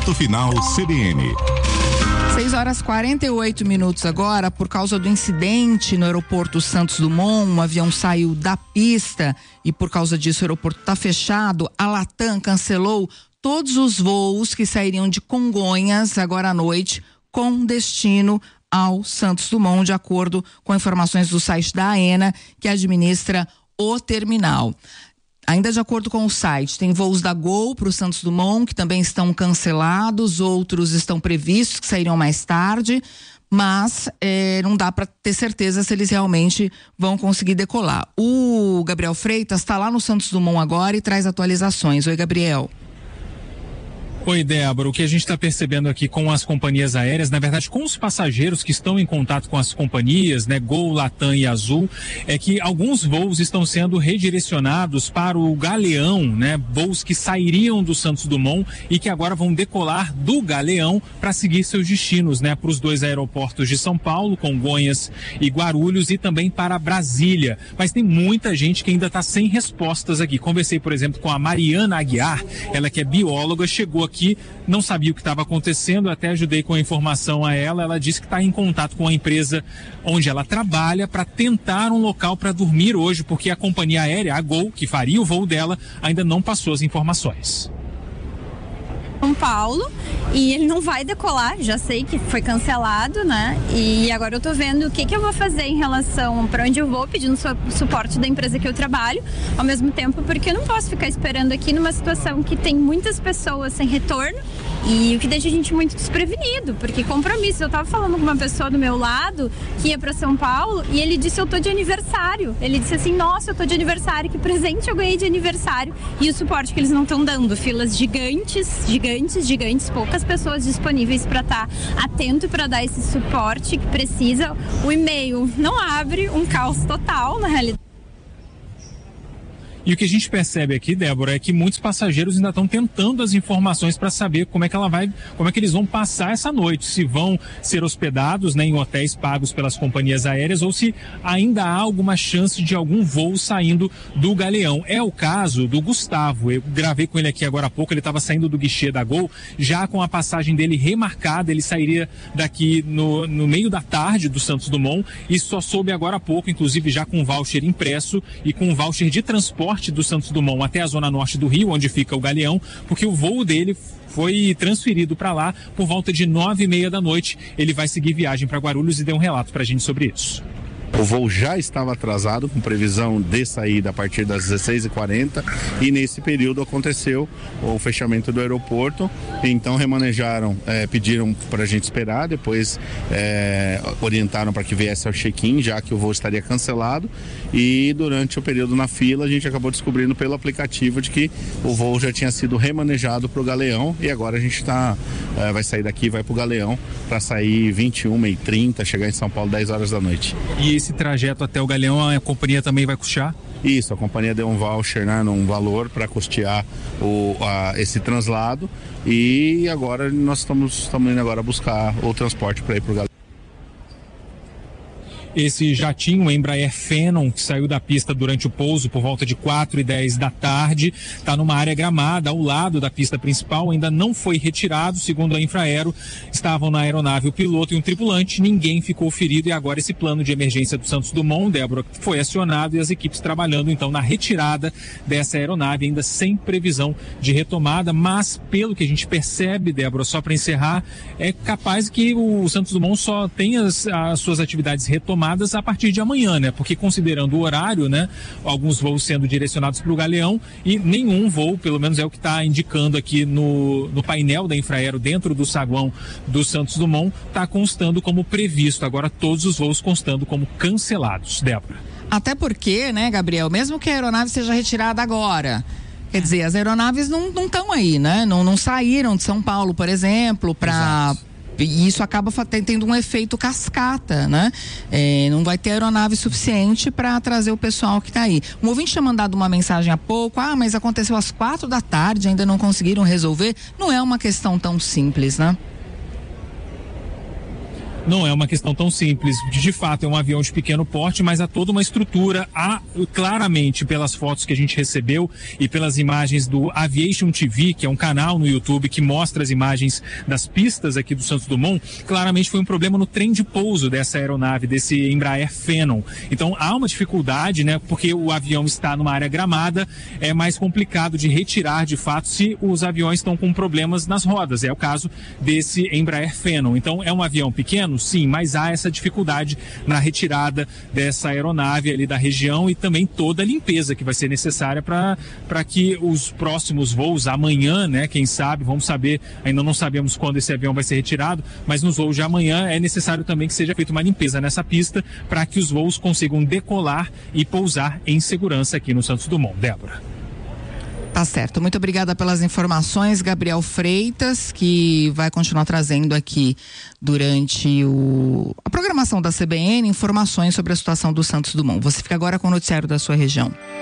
Ponto Final CBN. 6h48 agora, por causa do incidente no aeroporto Santos Dumont. Um avião saiu da pista e por causa disso o aeroporto está fechado. A Latam cancelou todos os voos que sairiam de Congonhas agora à noite com destino ao Santos Dumont, de acordo com informações do site da AENA, que administra o terminal. Ainda de acordo com o site, tem voos da Gol para o Santos Dumont que também estão cancelados, outros estão previstos que sairiam mais tarde, mas não dá para ter certeza se eles realmente vão conseguir decolar. O Gabriel Freitas está lá no Santos Dumont agora e traz atualizações. Oi, Gabriel. Oi, Débora. O que a gente está percebendo aqui com as companhias aéreas, na verdade com os passageiros que estão em contato com as companhias, né, Gol, Latam e Azul, é que alguns voos estão sendo redirecionados para o Galeão, né, voos que sairiam do Santos Dumont e que agora vão decolar do Galeão para seguir seus destinos, né, para os dois aeroportos de São Paulo, Congonhas e Guarulhos, e também para Brasília. Mas tem muita gente que ainda está sem respostas aqui. Conversei, por exemplo, com a Mariana Aguiar, ela que é bióloga, chegou aqui, não sabia o que estava acontecendo, até ajudei com a informação a ela. Ela disse que está em contato com a empresa onde ela trabalha para tentar um local para dormir hoje, porque a companhia aérea, a Gol, que faria o voo dela, ainda não passou as informações. São Paulo, e ele não vai decolar, já sei que foi cancelado, né? E agora eu tô vendo o que eu vou fazer em relação para onde eu vou, pedindo suporte da empresa que eu trabalho, ao mesmo tempo, porque eu não posso ficar esperando aqui numa situação que tem muitas pessoas sem retorno e o que deixa a gente muito desprevenido, porque compromisso. Eu tava falando com uma pessoa do meu lado que ia para São Paulo e ele disse: eu tô de aniversário. Ele disse assim: nossa, eu tô de aniversário, que presente eu ganhei de aniversário. E o suporte que eles não estão dando, filas gigantes, poucas pessoas disponíveis para estar atento para dar esse suporte que precisa. O e-mail não abre, um caos total na realidade. E o que a gente percebe aqui, Débora, é que muitos passageiros ainda estão tentando as informações para saber como é que eles vão passar essa noite, se vão ser hospedados, né, em hotéis pagos pelas companhias aéreas ou se ainda há alguma chance de algum voo saindo do Galeão. É o caso do Gustavo. Eu gravei com ele aqui agora há pouco, ele estava saindo do guichê da Gol, já com a passagem dele remarcada. Ele sairia daqui no meio da tarde do Santos Dumont e só soube agora há pouco, inclusive já com um voucher impresso e com um voucher de transporte do Santos Dumont até a zona norte do Rio, onde fica o Galeão, porque o voo dele foi transferido para lá por volta de 9h30 da noite. Ele vai seguir viagem para Guarulhos e deu um relato para a gente sobre isso. O voo já estava atrasado, com previsão de saída a partir das 16h40, e nesse período aconteceu o fechamento do aeroporto. Então remanejaram, pediram para a gente esperar, depois orientaram para que viesse ao check-in, já que o voo estaria cancelado, e durante o período na fila a gente acabou descobrindo pelo aplicativo de que o voo já tinha sido remanejado para o Galeão, e agora a gente vai sair daqui e vai para o Galeão para sair 21h30, chegar em São Paulo 10 horas da noite. E esse trajeto até o Galeão, a companhia também vai custear? Isso, a companhia deu um voucher, né, um valor para custear esse translado, e agora nós estamos indo agora buscar o transporte para ir para o Galeão. Esse jatinho Embraer Phenom, que saiu da pista durante o pouso por volta de 4h10 da tarde, está numa área gramada ao lado da pista principal, ainda não foi retirado. Segundo a Infraero, estavam na aeronave o piloto e um tripulante, ninguém ficou ferido, e agora esse plano de emergência do Santos Dumont, Débora, foi acionado e as equipes trabalhando então na retirada dessa aeronave, ainda sem previsão de retomada, mas pelo que a gente percebe, Débora, só para encerrar, é capaz que o Santos Dumont só tenha as suas atividades retomadas a partir de amanhã, né? Porque considerando o horário, né? Alguns voos sendo direcionados para o Galeão e nenhum voo, pelo menos é o que está indicando aqui no painel da Infraero, dentro do saguão do Santos Dumont, está constando como previsto. Agora todos os voos constando como cancelados. Débora. Até porque, né, Gabriel, mesmo que a aeronave seja retirada agora, quer dizer, as aeronaves não estão aí, né? Não saíram de São Paulo, por exemplo, para... E isso acaba tendo um efeito cascata, né? Não vai ter aeronave suficiente para trazer o pessoal que está aí. Um ouvinte tinha mandado uma mensagem há pouco: mas aconteceu às 4 da tarde, ainda não conseguiram resolver. Não é uma questão tão simples, né? Não é uma questão tão simples. De fato, é um avião de pequeno porte, mas há toda uma estrutura. Há, claramente, pelas fotos que a gente recebeu e pelas imagens do Aviation TV, que é um canal no YouTube que mostra as imagens das pistas aqui do Santos Dumont, claramente foi um problema no trem de pouso dessa aeronave, desse Embraer Phenom. Então, há uma dificuldade, né? Porque o avião está numa área gramada, é mais complicado de retirar, de fato, se os aviões estão com problemas nas rodas. É o caso desse Embraer Phenom. Então, é um avião pequeno? Sim, mas há essa dificuldade na retirada dessa aeronave ali da região e também toda a limpeza que vai ser necessária para que os próximos voos, amanhã, né, quem sabe, vamos saber, ainda não sabemos quando esse avião vai ser retirado, mas nos voos de amanhã é necessário também que seja feita uma limpeza nessa pista para que os voos consigam decolar e pousar em segurança aqui no Santos Dumont. Débora. Tá certo. Muito obrigada pelas informações, Gabriel Freitas, que vai continuar trazendo aqui durante a programação da CBN informações sobre a situação do Santos Dumont. Você fica agora com o noticiário da sua região.